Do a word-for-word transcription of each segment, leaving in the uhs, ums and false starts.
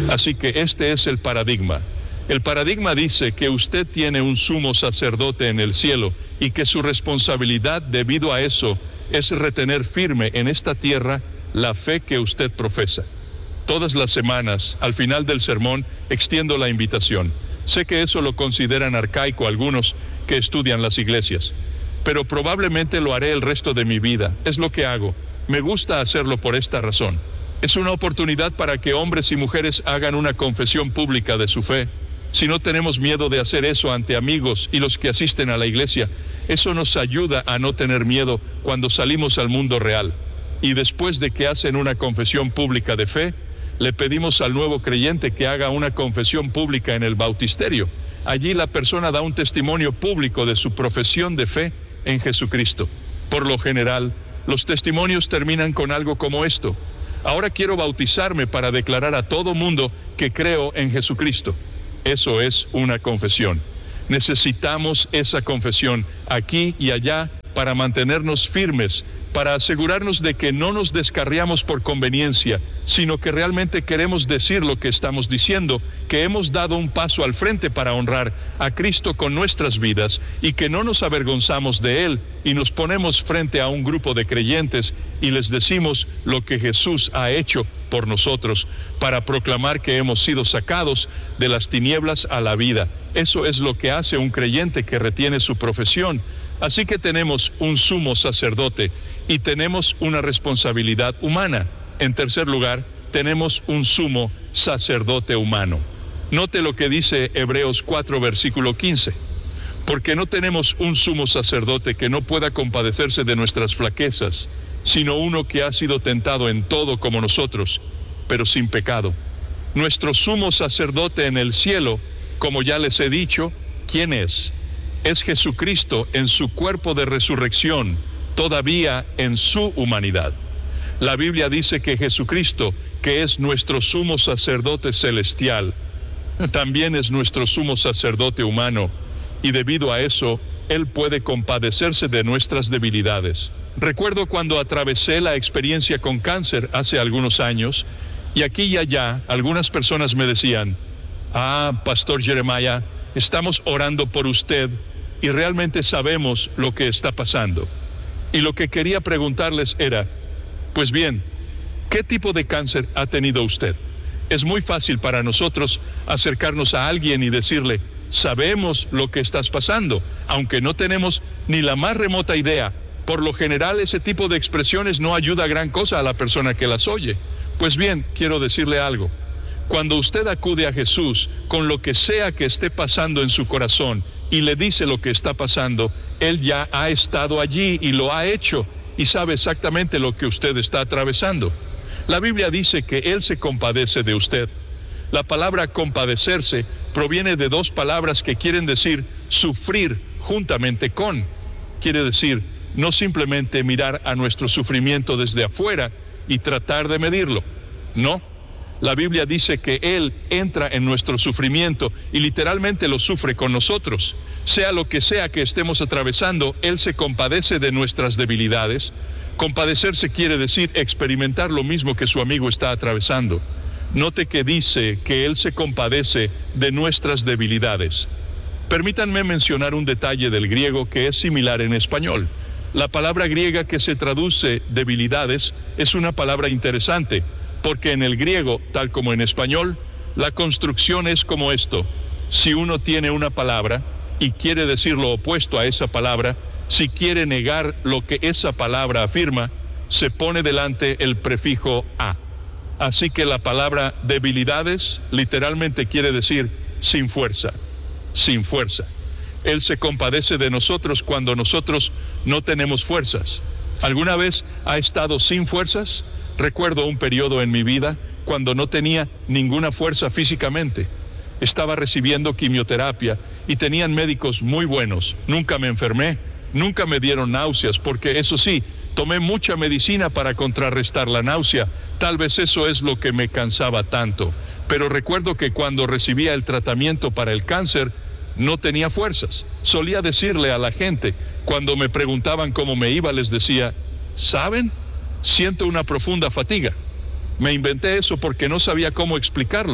Así que este es el paradigma. El paradigma dice que usted tiene un sumo sacerdote en el cielo y que su responsabilidad debido a eso es retener firme en esta tierra la fe que usted profesa. Todas las semanas, al final del sermón, extiendo la invitación. Sé que eso lo consideran arcaico algunos que estudian las iglesias, pero probablemente lo haré el resto de mi vida. Es lo que hago. Me gusta hacerlo por esta razón. Es una oportunidad para que hombres y mujeres hagan una confesión pública de su fe. Si no tenemos miedo de hacer eso ante amigos y los que asisten a la iglesia, eso nos ayuda a no tener miedo cuando salimos al mundo real. Y después de que hacen una confesión pública de fe, le pedimos al nuevo creyente que haga una confesión pública en el bautisterio. Allí la persona da un testimonio público de su profesión de fe en Jesucristo. Por lo general, los testimonios terminan con algo como esto: ahora quiero bautizarme para declarar a todo mundo que creo en Jesucristo. Eso es una confesión. Necesitamos esa confesión aquí y allá para mantenernos firmes, para asegurarnos de que no nos descarriamos por conveniencia, sino que realmente queremos decir lo que estamos diciendo, que hemos dado un paso al frente para honrar a Cristo con nuestras vidas y que no nos avergonzamos de Él y nos ponemos frente a un grupo de creyentes y les decimos lo que Jesús ha hecho por nosotros para proclamar que hemos sido sacados de las tinieblas a la vida. Eso es lo que hace un creyente que retiene su profesión. Así que tenemos un sumo sacerdote y tenemos una responsabilidad humana. En tercer lugar, tenemos un sumo sacerdote humano. Note lo que dice Hebreos cuatro, versículo quince. Porque no tenemos un sumo sacerdote que no pueda compadecerse de nuestras flaquezas, sino uno que ha sido tentado en todo como nosotros, pero sin pecado. Nuestro sumo sacerdote en el cielo, como ya les he dicho, ¿quién es? Es Jesucristo en su cuerpo de resurrección, todavía en su humanidad. La Biblia dice que Jesucristo, que es nuestro sumo sacerdote celestial, también es nuestro sumo sacerdote humano, y debido a eso, Él puede compadecerse de nuestras debilidades. Recuerdo cuando atravesé la experiencia con cáncer hace algunos años, y aquí y allá algunas personas me decían: ah, Pastor Jeremiah, estamos orando por usted y realmente sabemos lo que está pasando. Y lo que quería preguntarles era: pues bien, ¿qué tipo de cáncer ha tenido usted? Es muy fácil para nosotros acercarnos a alguien y decirle: sabemos lo que estás pasando, aunque no tenemos ni la más remota idea. Por lo general, ese tipo de expresiones no ayuda gran cosa a la persona que las oye. Pues bien, quiero decirle algo. Cuando usted acude a Jesús con lo que sea que esté pasando en su corazón y le dice lo que está pasando, Él ya ha estado allí y lo ha hecho y sabe exactamente lo que usted está atravesando. La Biblia dice que Él se compadece de usted. La palabra compadecerse proviene de dos palabras que quieren decir sufrir juntamente con. Quiere decir no simplemente mirar a nuestro sufrimiento desde afuera y tratar de medirlo. No. La Biblia dice que Él entra en nuestro sufrimiento y literalmente lo sufre con nosotros. Sea lo que sea que estemos atravesando, Él se compadece de nuestras debilidades. Compadecerse quiere decir experimentar lo mismo que su amigo está atravesando. Note que dice que Él se compadece de nuestras debilidades. Permítanme mencionar un detalle del griego que es similar en español. La palabra griega que se traduce debilidades es una palabra interesante, porque en el griego, tal como en español, la construcción es como esto. Si uno tiene una palabra y quiere decir lo opuesto a esa palabra, si quiere negar lo que esa palabra afirma, se pone delante el prefijo a. Así que la palabra debilidades literalmente quiere decir sin fuerza, sin fuerza. Él se compadece de nosotros cuando nosotros no tenemos fuerzas. ¿Alguna vez ha estado sin fuerzas? Recuerdo un periodo en mi vida cuando no tenía ninguna fuerza físicamente. Estaba recibiendo quimioterapia y tenían médicos muy buenos. Nunca me enfermé, nunca me dieron náuseas, porque eso sí, tomé mucha medicina para contrarrestar la náusea. Tal vez eso es lo que me cansaba tanto. Pero recuerdo que cuando recibía el tratamiento para el cáncer, no tenía fuerzas. Solía decirle a la gente, cuando me preguntaban cómo me iba, les decía: ¿saben? Siento una profunda fatiga. Me inventé eso porque no sabía cómo explicarlo.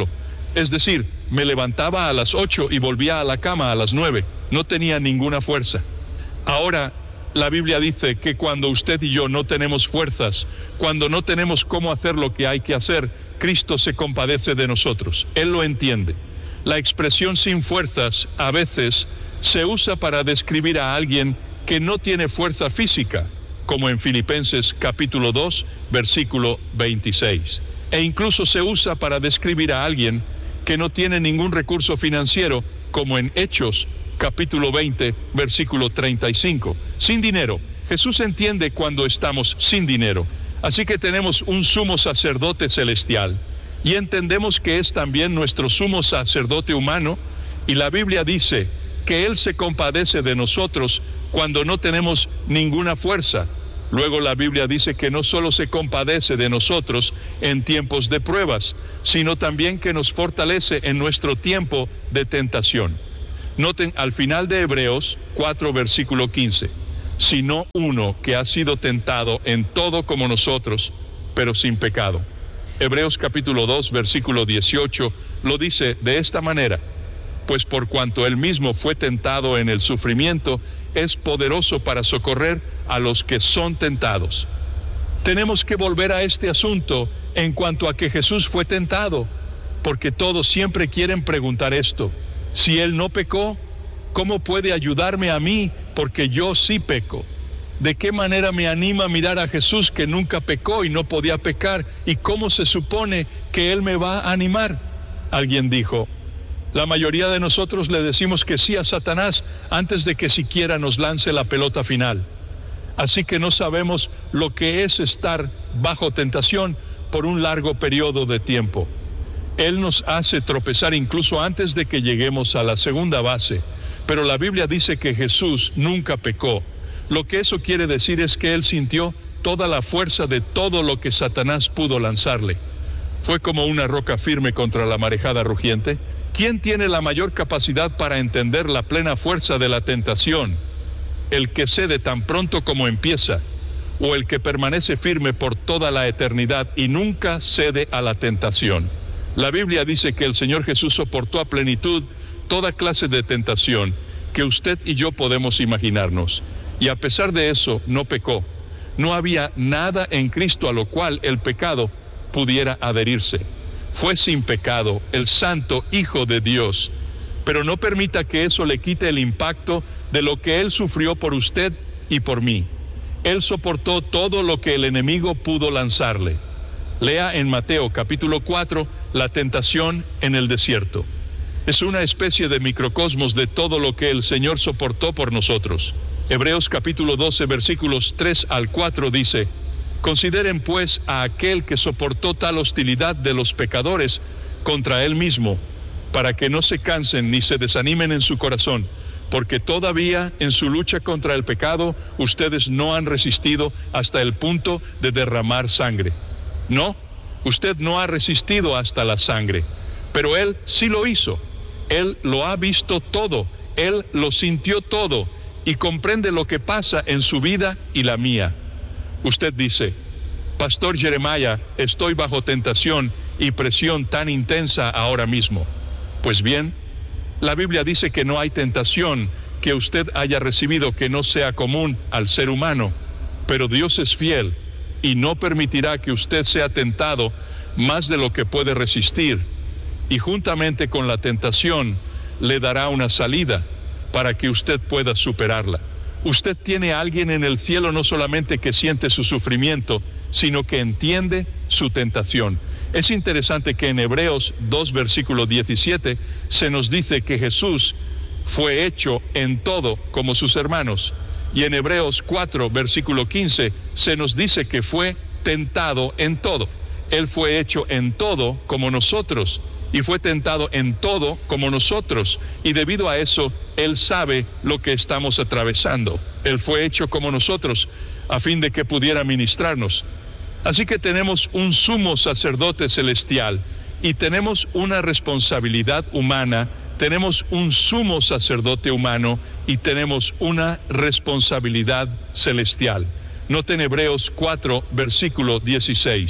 Es decir, me levantaba a las ocho y volvía a la cama a las nueve. No tenía ninguna fuerza. Ahora, la Biblia dice que cuando usted y yo no tenemos fuerzas, cuando no tenemos cómo hacer lo que hay que hacer, Cristo se compadece de nosotros. Él lo entiende. La expresión sin fuerzas a veces se usa para describir a alguien que no tiene fuerza física, como en Filipenses capítulo dos, versículo veintiséis. E incluso se usa para describir a alguien que no tiene ningún recurso financiero, como en Hechos capítulo veinte, versículo treinta y cinco. Sin dinero. Jesús entiende cuando estamos sin dinero. Así que tenemos un sumo sacerdote celestial y entendemos que es también nuestro sumo sacerdote humano, y la Biblia dice que Él se compadece de nosotros cuando no tenemos ninguna fuerza. Luego la Biblia dice que no solo se compadece de nosotros en tiempos de pruebas, sino también que nos fortalece en nuestro tiempo de tentación. Noten al final de Hebreos cuatro, versículo quince. Sino uno que ha sido tentado en todo como nosotros, pero sin pecado. Hebreos capítulo dos, versículo dieciocho, lo dice de esta manera: pues por cuanto él mismo fue tentado en el sufrimiento, es poderoso para socorrer a los que son tentados. Tenemos que volver a este asunto en cuanto a que Jesús fue tentado, porque todos siempre quieren preguntar esto: si él no pecó, ¿cómo puede ayudarme a mí? Porque yo sí peco. ¿De qué manera me anima a mirar a Jesús que nunca pecó y no podía pecar? ¿Y cómo se supone que Él me va a animar? Alguien dijo: la mayoría de nosotros le decimos que sí a Satanás antes de que siquiera nos lance la pelota final. Así que no sabemos lo que es estar bajo tentación por un largo periodo de tiempo. Él nos hace tropezar incluso antes de que lleguemos a la segunda base. Pero la Biblia dice que Jesús nunca pecó. Lo que eso quiere decir es que Él sintió toda la fuerza de todo lo que Satanás pudo lanzarle. Fue como una roca firme contra la marejada rugiente. ¿Quién tiene la mayor capacidad para entender la plena fuerza de la tentación? ¿El que cede tan pronto como empieza, o el que permanece firme por toda la eternidad y nunca cede a la tentación? La Biblia dice que el Señor Jesús soportó a plenitud toda clase de tentación que usted y yo podemos imaginarnos, y a pesar de eso no pecó. No había nada en Cristo a lo cual el pecado pudiera adherirse. Fue sin pecado, el santo Hijo de Dios. Pero no permita que eso le quite el impacto de lo que Él sufrió por usted y por mí. Él soportó todo lo que el enemigo pudo lanzarle. Lea en Mateo capítulo cuatro, la tentación en el desierto. Es una especie de microcosmos de todo lo que el Señor soportó por nosotros. Hebreos capítulo doce, versículos tres al cuatro dice: consideren pues a aquel que soportó tal hostilidad de los pecadores contra él mismo, para que no se cansen ni se desanimen en su corazón, porque todavía en su lucha contra el pecado ustedes no han resistido hasta el punto de derramar sangre. No, usted no ha resistido hasta la sangre, pero Él sí lo hizo. Él lo ha visto todo, Él lo sintió todo y comprende lo que pasa en su vida y la mía. Usted dice: Pastor Jeremiah, estoy bajo tentación y presión tan intensa ahora mismo. Pues bien, la Biblia dice que no hay tentación que usted haya recibido que no sea común al ser humano, pero Dios es fiel y no permitirá que usted sea tentado más de lo que puede resistir, y juntamente con la tentación le dará una salida para que usted pueda superarla. Usted tiene a alguien en el cielo no solamente que siente su sufrimiento, sino que entiende su tentación. Es interesante que en Hebreos dos, versículo diecisiete, se nos dice que Jesús fue hecho en todo como sus hermanos. Y en Hebreos cuatro, versículo quince, se nos dice que fue tentado en todo. Él fue hecho en todo como nosotros, y fue tentado en todo como nosotros, y debido a eso, Él sabe lo que estamos atravesando. Él fue hecho como nosotros, a fin de que pudiera ministrarnos. Así que tenemos un sumo sacerdote celestial, y tenemos una responsabilidad humana, tenemos un sumo sacerdote humano, y tenemos una responsabilidad celestial. Noten Hebreos cuatro, versículo dieciséis.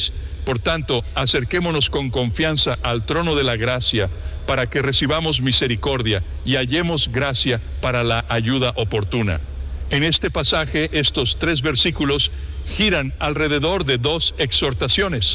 por tanto, acerquémonos con confianza al trono de la gracia para que recibamos misericordia y hallemos gracia para la ayuda oportuna. En este pasaje, estos tres versículos giran alrededor de dos exhortaciones.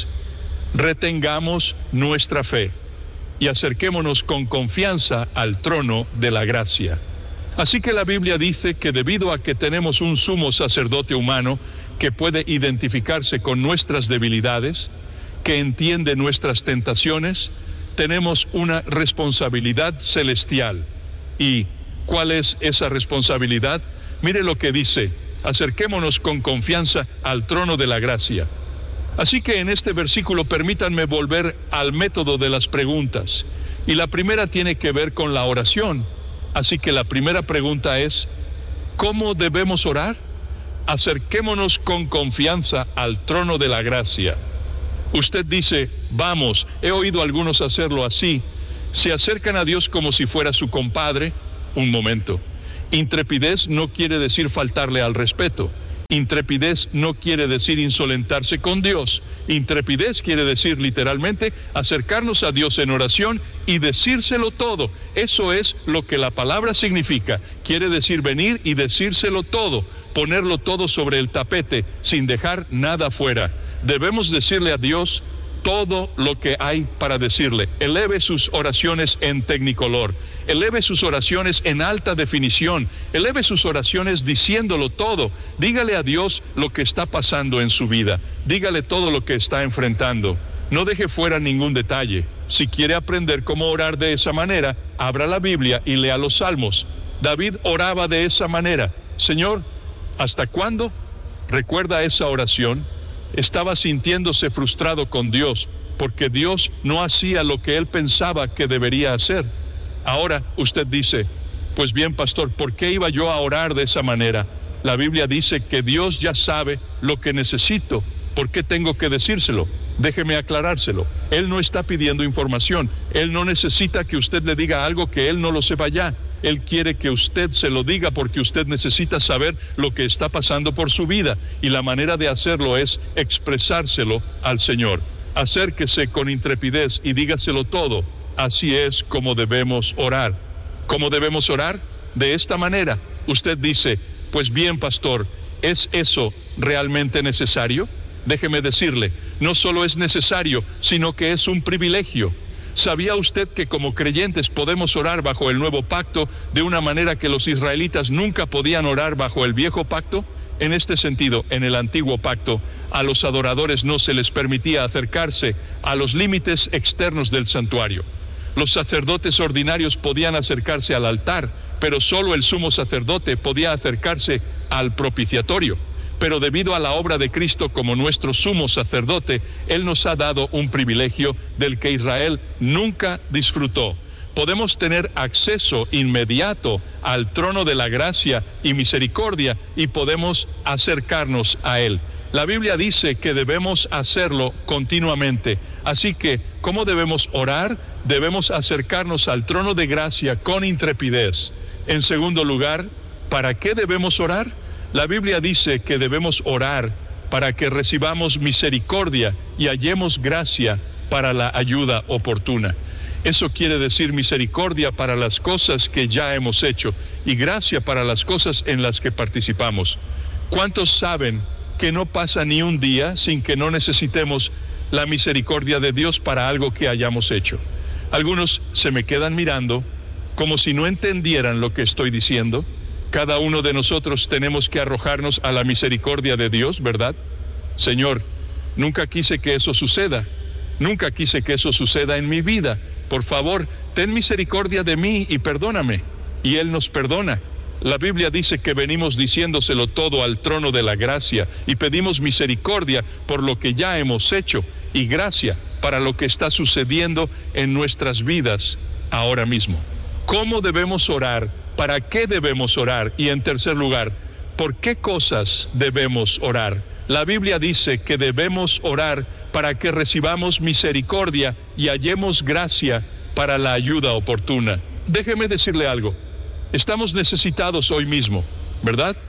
Retengamos nuestra fe y acerquémonos con confianza al trono de la gracia. Así que la Biblia dice que debido a que tenemos un sumo sacerdote humano que puede identificarse con nuestras debilidades, que entiende nuestras tentaciones, tenemos una responsabilidad celestial. ¿Y cuál es esa responsabilidad? Mire lo que dice: acerquémonos con confianza al trono de la gracia. Así que en este versículo permítanme volver al método de las preguntas. Y la primera tiene que ver con la oración. Así que la primera pregunta es: ¿cómo debemos orar? Acerquémonos con confianza al trono de la gracia. Usted dice: vamos, he oído a algunos hacerlo así. Se acercan a Dios como si fuera su compadre. Un momento. Intrepidez no quiere decir faltarle al respeto. Intrepidez no quiere decir insolentarse con Dios. Intrepidez quiere decir literalmente acercarnos a Dios en oración y decírselo todo. Eso es lo que la palabra significa. Quiere decir venir y decírselo todo, ponerlo todo sobre el tapete sin dejar nada fuera. Debemos decirle a Dios todo lo que hay para decirle. Eleve sus oraciones en tecnicolor, eleve sus oraciones en alta definición, eleve sus oraciones diciéndolo todo. Dígale a Dios lo que está pasando en su vida, dígale todo lo que está enfrentando. No deje fuera ningún detalle. Si quiere aprender cómo orar de esa manera, abra la Biblia y lea los Salmos. David oraba de esa manera: Señor, ¿hasta cuándo? ¿Recuerda esa oración? Estaba sintiéndose frustrado con Dios porque Dios no hacía lo que él pensaba que debería hacer. Ahora usted dice: pues bien, pastor, ¿por qué iba yo a orar de esa manera? La Biblia dice que Dios ya sabe lo que necesito. ¿Por qué tengo que decírselo? Déjeme aclarárselo. Él no está pidiendo información. Él no necesita que usted le diga algo que él no lo sepa ya. Él quiere que usted se lo diga porque usted necesita saber lo que está pasando por su vida, y la manera de hacerlo es expresárselo al Señor. Acérquese con intrepidez y dígaselo todo. Así es como debemos orar. ¿Cómo debemos orar? De esta manera. Usted dice: pues bien, pastor, ¿es eso realmente necesario? Déjeme decirle, no solo es necesario, sino que es un privilegio. ¿Sabía usted que como creyentes podemos orar bajo el nuevo pacto de una manera que los israelitas nunca podían orar bajo el viejo pacto? En este sentido, en el antiguo pacto, a los adoradores no se les permitía acercarse a los límites externos del santuario. Los sacerdotes ordinarios podían acercarse al altar, pero solo el sumo sacerdote podía acercarse al propiciatorio. Pero debido a la obra de Cristo como nuestro sumo sacerdote, Él nos ha dado un privilegio del que Israel nunca disfrutó. Podemos tener acceso inmediato al trono de la gracia y misericordia y podemos acercarnos a Él. La Biblia dice que debemos hacerlo continuamente. Así que, ¿cómo debemos orar? Debemos acercarnos al trono de gracia con intrepidez. En segundo lugar, ¿para qué debemos orar? La Biblia dice que debemos orar para que recibamos misericordia y hallemos gracia para la ayuda oportuna. Eso quiere decir misericordia para las cosas que ya hemos hecho y gracia para las cosas en las que participamos. ¿Cuántos saben que no pasa ni un día sin que no necesitemos la misericordia de Dios para algo que hayamos hecho? Algunos se me quedan mirando como si no entendieran lo que estoy diciendo. Cada uno de nosotros tenemos que arrojarnos a la misericordia de Dios, ¿verdad? Señor, nunca quise que eso suceda. Nunca quise que eso suceda en mi vida. Por favor, ten misericordia de mí y perdóname. Y Él nos perdona. La Biblia dice que venimos diciéndoselo todo al trono de la gracia y pedimos misericordia por lo que ya hemos hecho y gracia para lo que está sucediendo en nuestras vidas ahora mismo. ¿Cómo debemos orar? ¿Para qué debemos orar? Y en tercer lugar, ¿por qué cosas debemos orar? La Biblia dice que debemos orar para que recibamos misericordia y hallemos gracia para la ayuda oportuna. Déjeme decirle algo. Estamos necesitados hoy mismo, ¿verdad?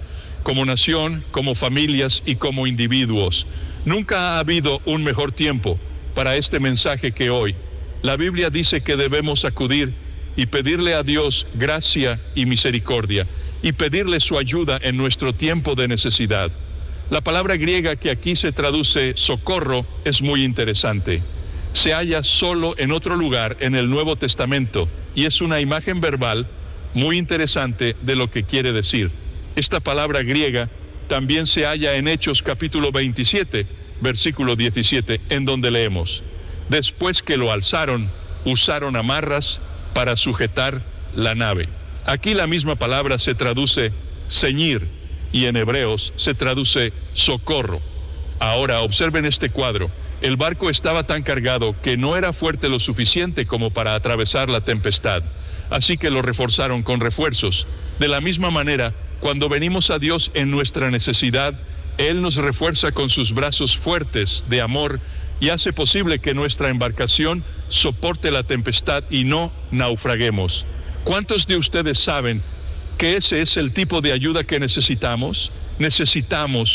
como nación, como familias y como individuos. Nunca ha habido un mejor tiempo para este mensaje que hoy. La Biblia dice que debemos acudir y pedirle a Dios gracia y misericordia y pedirle su ayuda en nuestro tiempo de necesidad. La palabra griega que aquí se traduce socorro es muy interesante. Se halla solo en otro lugar en el Nuevo Testamento y es una imagen verbal muy interesante de lo que quiere decir. Esta palabra griega también se halla en Hechos capítulo veintisiete, versículo diecisiete, en donde leemos: después que lo alzaron, usaron amarras para sujetar la nave. Aquí la misma palabra se traduce ceñir y en hebreos se traduce socorro. Ahora observen este cuadro. El barco estaba tan cargado que no era fuerte lo suficiente como para atravesar la tempestad, así que lo reforzaron con refuerzos. De la misma manera, cuando venimos a Dios en nuestra necesidad, Él nos refuerza con sus brazos fuertes de amor y hace posible que nuestra embarcación soporte la tempestad y no naufraguemos. ¿Cuántos de ustedes saben que ese es el tipo de ayuda que necesitamos? Necesitamos